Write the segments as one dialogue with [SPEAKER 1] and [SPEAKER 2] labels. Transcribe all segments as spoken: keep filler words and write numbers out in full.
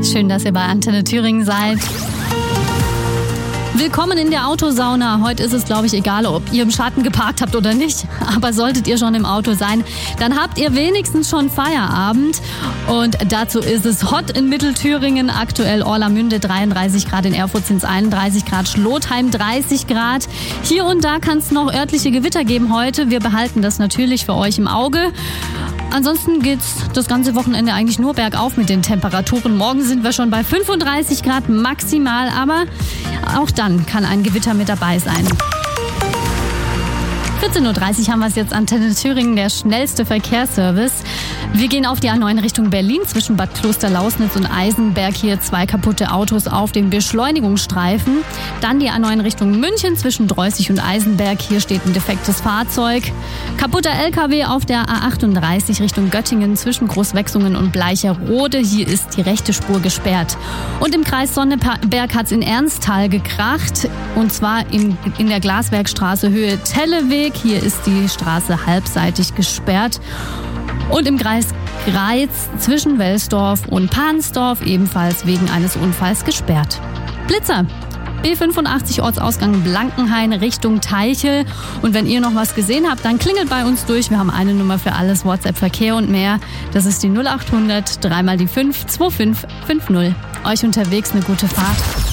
[SPEAKER 1] Schön, dass ihr bei Antenne Thüringen seid. Willkommen in der Autosauna. Heute ist es, glaube ich, egal, ob ihr im Schatten geparkt habt oder nicht. Aber solltet ihr schon im Auto sein, dann habt ihr wenigstens schon Feierabend. Und dazu ist es hot in Mittelthüringen. Aktuell Orlamünde dreiunddreißig Grad, in Erfurt sind es einunddreißig Grad, Schlotheim dreißig Grad. Hier und da kann es noch örtliche Gewitter geben heute. Wir behalten das natürlich für euch im Auge. Ansonsten geht's das ganze Wochenende eigentlich nur bergauf mit den Temperaturen. Morgen sind wir schon bei fünfunddreißig Grad maximal, aber auch dann kann ein Gewitter mit dabei sein. vierzehn Uhr dreißig haben wir es jetzt, Antenne Thüringen, der schnellste Verkehrsservice. Wir gehen auf die A neun Richtung Berlin zwischen Bad Klosterlausnitz und Eisenberg. Hier zwei kaputte Autos auf dem Beschleunigungsstreifen. Dann die A neun Richtung München zwischen Dreußig und Eisenberg. Hier steht ein defektes Fahrzeug. Kaputter L K W auf der A achtunddreißig Richtung Göttingen zwischen Großwechsungen und Bleicherode. Hier ist die rechte Spur gesperrt. Und im Kreis Sonneberg hat es in Ernsthal gekracht. Und zwar in, in der Glaswerkstraße Höhe Telleweg. Hier ist die Straße halbseitig gesperrt. Und im Kreis Greiz zwischen Welsdorf und Pansdorf ebenfalls wegen eines Unfalls gesperrt. Blitzer. B fünfundachtzig Ortsausgang Blankenhain Richtung Teichel. Und wenn ihr noch was gesehen habt, dann klingelt bei uns durch. Wir haben eine Nummer für alles, WhatsApp, Verkehr und mehr. Das ist die null acht hundert, dreimal die fünf, zwei fünf fünf null. Euch unterwegs eine gute Fahrt.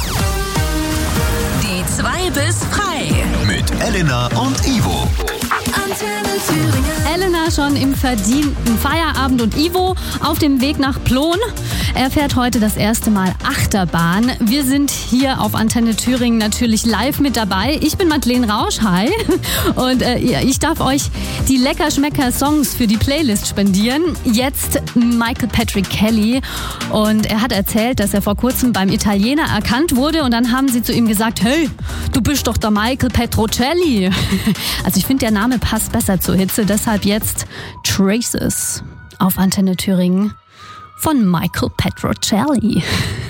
[SPEAKER 2] Die zwei bis frei.
[SPEAKER 3] Mit Elena und Ivo.
[SPEAKER 2] Antenne Thüringen.
[SPEAKER 1] Elena schon im verdienten Feierabend und Ivo auf dem Weg nach Plon. Er fährt heute das erste Mal Achterbahn. Wir sind hier auf Antenne Thüringen natürlich live mit dabei. Ich bin Madeleine Rausch, hi. Und äh, ich darf euch die Lecker-Schmecker-Songs für die Playlist spendieren. Jetzt Michael Patrick Kelly. Und er hat erzählt, dass er vor kurzem beim Italiener erkannt wurde. Und dann haben sie zu ihm gesagt, hey, du bist doch der Michael Petrocelli. Also ich finde, der Name passt besser zur Hitze. Deshalb jetzt Traces auf Antenne Thüringen von Michael Petrocelli.